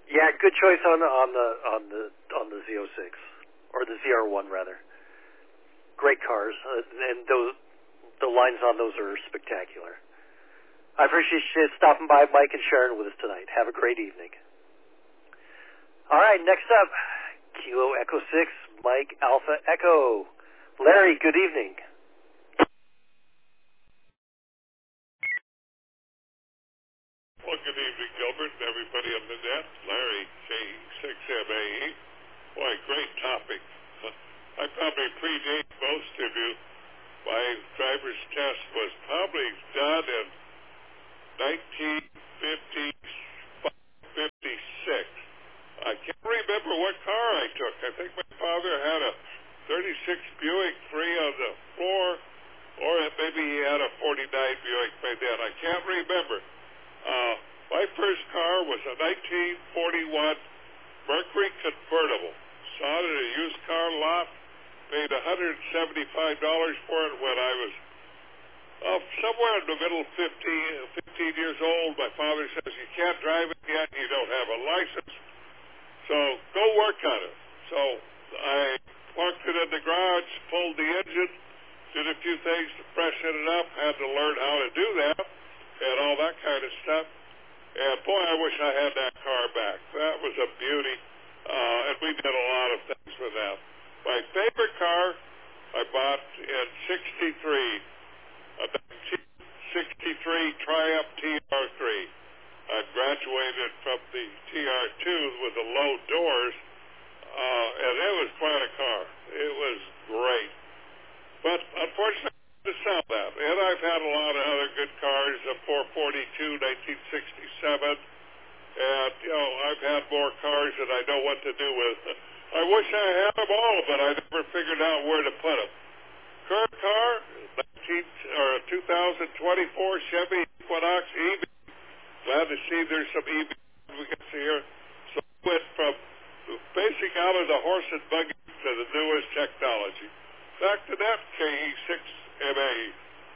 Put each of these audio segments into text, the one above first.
Yeah, good choice on the Z06 or the ZR1 rather. Great cars, and the lines on those are spectacular. I appreciate you stopping by, Mike, and sharing with us tonight. Have a great evening. All right, next up, Kilo Echo 6, Mike Alpha Echo. Larry, good evening. Well, good evening, Gilbert, and everybody on the net. Larry, K6MAE. Boy, great topic. I probably predate most of you. My driver's test was probably done in 1956. I can't remember what car I took. I think my father had a 36 Buick 3 on the floor, or maybe he had a 49 Buick by then. I can't remember. My first car was a 1941 Mercury convertible. Saw it at a used car lot. Paid $175 for it when I was somewhere in the middle of 15 years old. My father says, you can't drive it yet, you don't have a license, so go work on it. So I parked it in the garage, pulled the engine, did a few things to freshen it up, had to learn how to do that, and all that kind of stuff. And boy, I wish I had that car back. That was a beauty, and we did a lot of things with that. My favorite car I bought in '63, a 1963 Triumph TR3. I graduated from the TR2 with the low doors, and it was quite a car. It was great. But unfortunately, I had to sell that. And I've had a lot of other good cars, a 442 1967. And, I've had more cars than I know what to do with. I wish I had them all, but I never figured out where to put them. Current car, 2024 Chevy Equinox EV. Glad to see there's some EV we can see here. So I went from basic out of the horse and buggy to the newest technology. Back to that, KE6MA.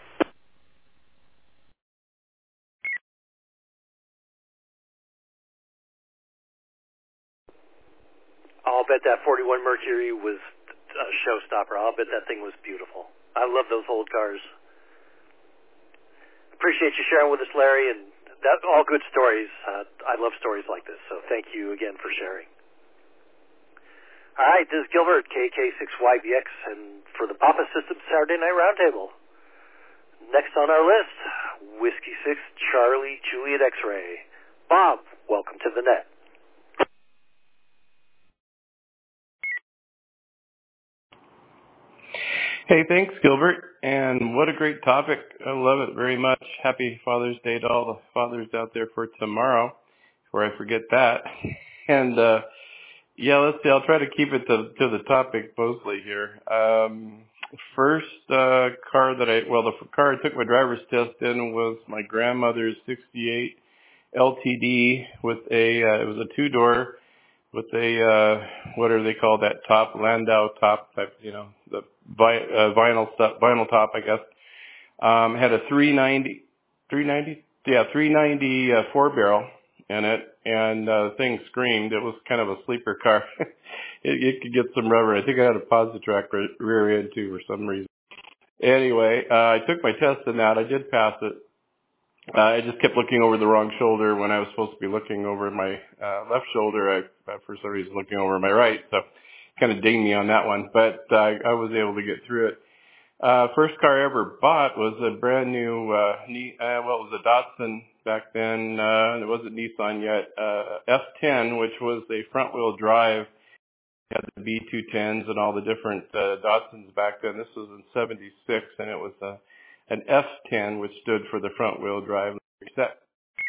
I'll bet that 41 Mercury was a showstopper. I'll bet that thing was beautiful. I love those old cars. Appreciate you sharing with us, Larry, and that's all good stories. I love stories like this, so thank you again for sharing. All right, this is Gilbert, KK6YBX, and for the Papa Systems Saturday Night Roundtable. Next on our list, Whiskey 6 Charlie Juliet X-Ray. Bob, welcome to the net. Hey, thanks, Gilbert. And what a great topic. I love it very much. Happy Father's Day to all the fathers out there for tomorrow, before I forget that. And, let's see. I'll try to keep it to the topic mostly here. First car the car I took my driver's test in was my grandmother's 68 LTD with it was a two-door with a, what are they called, that top, Landau top type, the vinyl top, I guess. Had a 390 4 barrel in it, and the thing screamed. It was kind of a sleeper car. it could get some rubber. I think I had a Positrack rear end too for some reason. Anyway, I took my test in that. I did pass it. I just kept looking over the wrong shoulder when I was supposed to be looking over my left shoulder. I for some reason, looking over my right, so kind of dinged me on that one. But I was able to get through it. First car I ever bought was a brand new, it was a Datsun back then. It wasn't Nissan yet. F10, which was a front-wheel drive. Had the B210s and all the different Datsuns back then. This was in '76, and it was an F10, which stood for the front-wheel drive reset.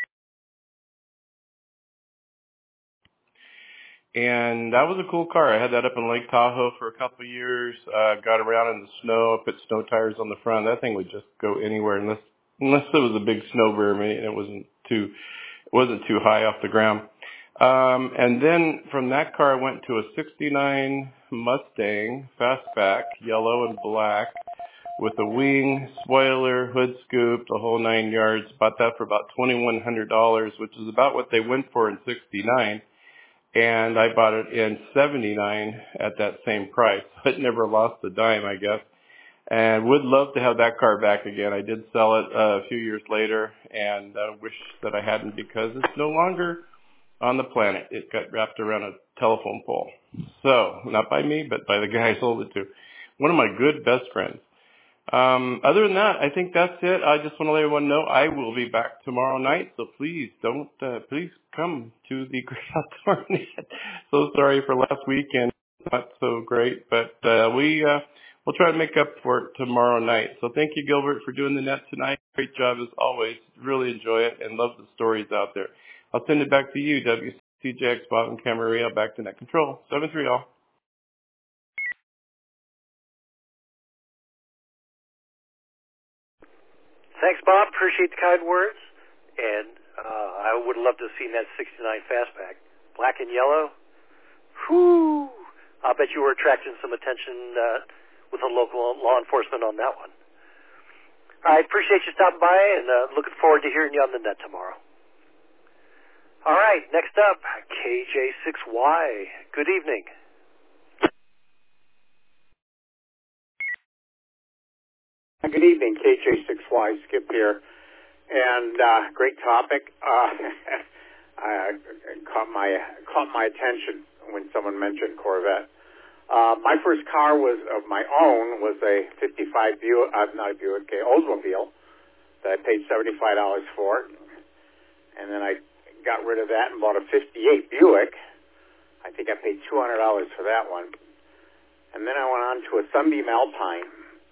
And that was a cool car. I had that up in Lake Tahoe for a couple of years. Got around in the snow, put snow tires on the front. That thing would just go anywhere unless it was a big snowbird and it wasn't too high off the ground. And then from that car, I went to a '69 Mustang Fastback, yellow and black, with a wing, spoiler, hood scoop, the whole 9 yards. Bought that for about $2,100, which is about what they went for in '69. and I bought it in '79 at that same price. It never lost a dime, I guess. And would love to have that car back again. I did sell it a few years later, and wish that I hadn't, because it's no longer on the planet. It got wrapped around a telephone pole. So, not by me, but by the guy I sold it to. One of my good best friends. Other than that, I think that's it. I just want to let everyone know I will be back tomorrow night, so please please come to the Great Outdoor Net. So sorry for last weekend, not so great, but we'll try to make up for it tomorrow night. So thank you, Gilbert, for doing the net tonight. Great job as always. Really enjoy it and love the stories out there. I'll send it back to you, WCJX, Bob and Camarillo, back to Net Control. 7-3 all. Thanks, Bob. Appreciate the kind words. And I would love to have seen that 69 Fastback. Black and yellow. Whew. I bet you were attracting some attention with the local law enforcement on that one. I appreciate you stopping by, and looking forward to hearing you on the net tomorrow. All right, next up, KJ6Y. Good evening. Good evening, KJ6Y, Skip here, and great topic. Caught my attention when someone mentioned Corvette. My first car of my own was a '55 Buick, not a Buick, Oldsmobile that I paid $75 for, and then I got rid of that and bought a '58 Buick. I think I paid $200 for that one, and then I went on to a Sunbeam Alpine.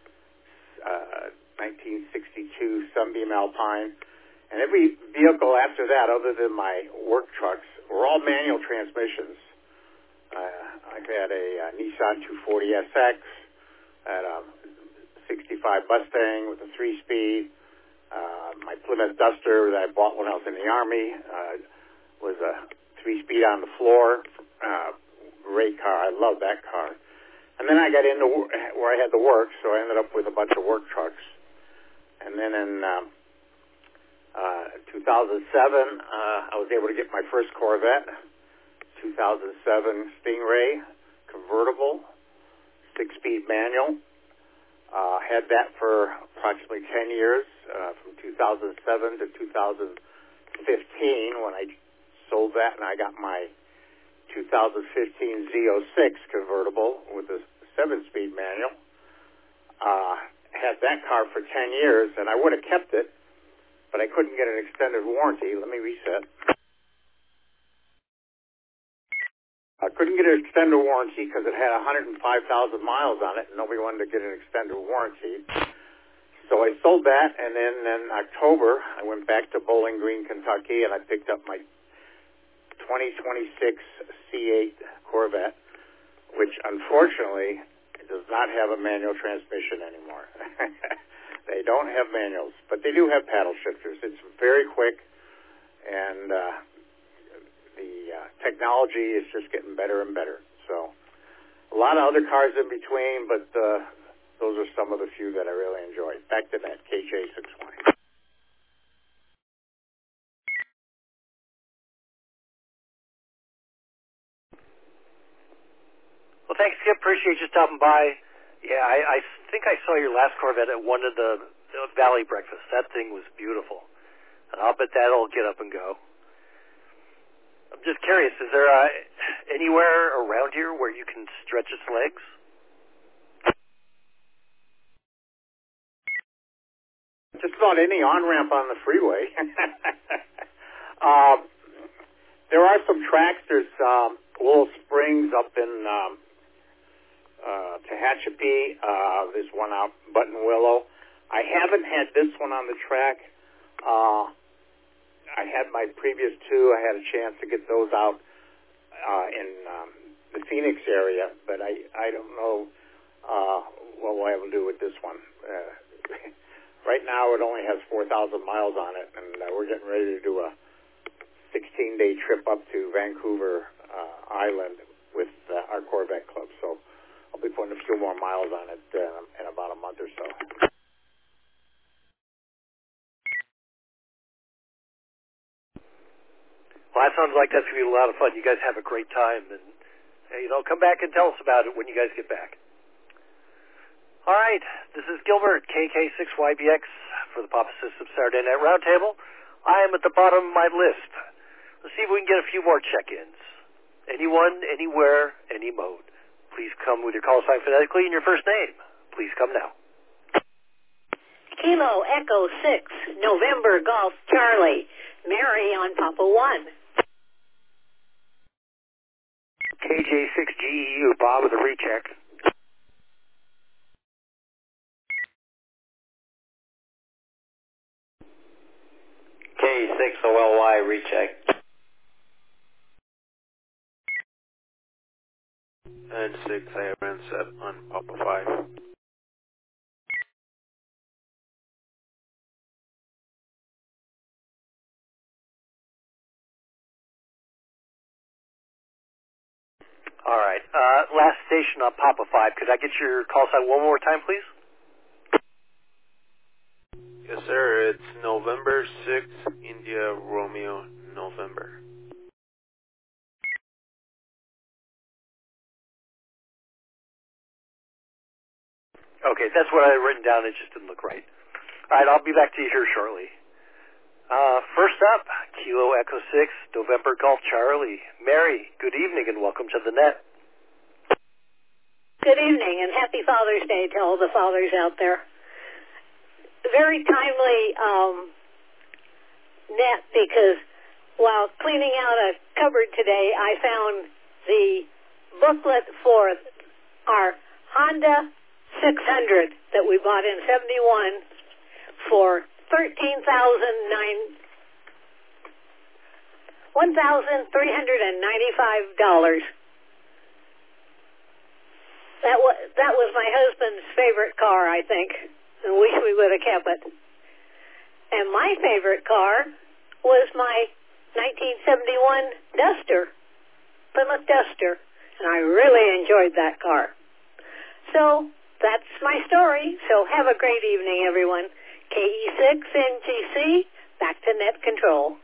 1962 Sunbeam Alpine, and every vehicle after that, other than my work trucks, were all manual transmissions. I had a Nissan 240SX, I had a '65 Mustang with a 3-speed. My Plymouth Duster that I bought when I was in the Army was a 3-speed on the floor. Great car. I love that car. And then I got into where I had to work, so I ended up with a bunch of work trucks. And then in 2007, I was able to get my first Corvette, 2007 Stingray convertible, 6-speed manual. Had that for approximately 10 years, from 2007 to 2015, when I sold that and I got my 2015 Z06 convertible with a 7-speed manual. Had that car for 10 years, and I would have kept it, but I couldn't get an extended warranty. Let me reset. I couldn't get an extended warranty because it had 105,000 miles on it, and nobody wanted to get an extended warranty. So I sold that, and then in October, I went back to Bowling Green, Kentucky, and I picked up my 2026 C8 Corvette, which unfortunately does not have a manual transmission anymore. They don't have manuals, but they do have paddle shifters. It's very quick, and the technology is just getting better and better. So a lot of other cars in between, but those are some of the few that I really enjoy. Back to that, KJ6Y. Well, thanks, Skip. Appreciate you stopping by. Yeah, I think I saw your last Corvette at one of the Valley Breakfasts. That thing was beautiful. And I'll bet that'll get up and go. I'm just curious, is there anywhere around here where you can stretch its legs? Just about any on-ramp on the freeway. There are some tracks. There's Willow Springs up in Tehachapi. There's one out Buttonwillow. I haven't had this one on the track. I had my previous two. I had a chance to get those out in the Phoenix area, but I don't know what we'll able to do with this one. Right now, it only has 4,000 miles on it, and we're getting ready to do a 16-day trip up to Vancouver Island with our Corvette Club. So I'll be putting a few more miles on it in about a month or so. Well, that sounds like that's going to be a lot of fun. You guys have a great time, and come back and tell us about it when you guys get back. All right, this is Gilbert, KK6YBX for the Papa System Saturday Night Roundtable. I am at the bottom of my list. Let's see if we can get a few more check-ins. Anyone, anywhere, any mode. Please come with your call sign phonetically and your first name. Please come now. Kilo Echo 6, November Golf Charlie, Mary on Papa 1. KJ6GEU, Bob with a recheck. K6OLY, recheck. And 6, I have been set on Papa 5. All right. Last station on Papa 5. Could I get your call sign one more time, please? Yes, sir. It's November 6, India, Romeo, November. Okay, that's what I had written down. It just didn't look right. All right, I'll be back to you here shortly. First up, Kilo Echo 6, November Golf Charlie. Mary, good evening and welcome to the net. Good evening and happy Father's Day to all the fathers out there. Very timely net because while cleaning out a cupboard today, I found the booklet for our Honda 600 that we bought in 71 for $1,395. That was my husband's favorite car, I think, and wish we would have kept it. And my favorite car was my 1971 Duster, Plymouth Duster, and I really enjoyed that car. So that's my story. So have a great evening, everyone. KE6NGC, back to net control.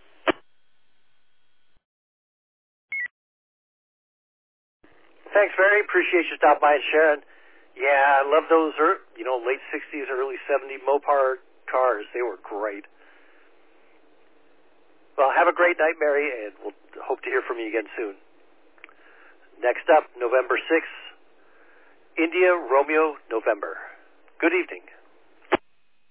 Thanks, Mary. Appreciate you stopping by and sharing. Yeah, I love those, late 60s, early 70s Mopar cars. They were great. Well, have a great night, Mary, and we'll hope to hear from you again soon. Next up, November 6th, India, Romeo, November. Good evening.